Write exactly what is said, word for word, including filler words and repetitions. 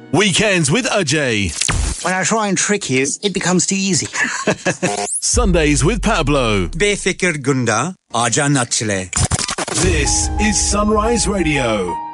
Weekends with Ajay. When I try and trick you, it becomes too easy. Sundays with Pablo. Befikir Gunda, Aja Nachle. This is Sunrise Radio.